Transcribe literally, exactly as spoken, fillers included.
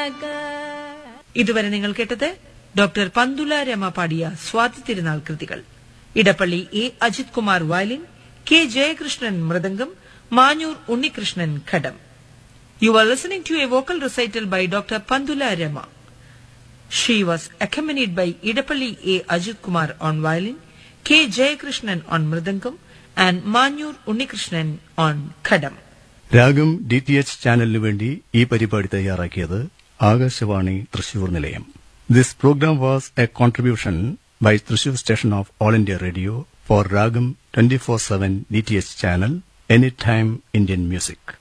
ഇതുവരെ നിങ്ങൾ കേട്ടത് ഡോക്ടർ പന്തുല രമ പാടിയ സ്വാതി തിരുനാൾ കൃതികൾ. Edappally A Ajith Kumar violin, K Jayakrishnan mridangam, Manjoor Unnikrishnan ghatam. You are listening to a vocal recital by Doctor Pandula Rama. She was accompanied by Idapalli A. Ajit Kumar on violin, K. Jayakrishnan on mridangam, and Manyur Unnikrishnan on khadam. രാഗം D T H ചാനലിനു വേണ്ടി ഈ പരിപാടി തയ്യാറാക്കിയത് ആകാശവാണി തൃശൂർ നിലയം. This programme was A contribution by Thrissur station of all India radio four രാഗം twenty four seven D T H channel, any time Indian music.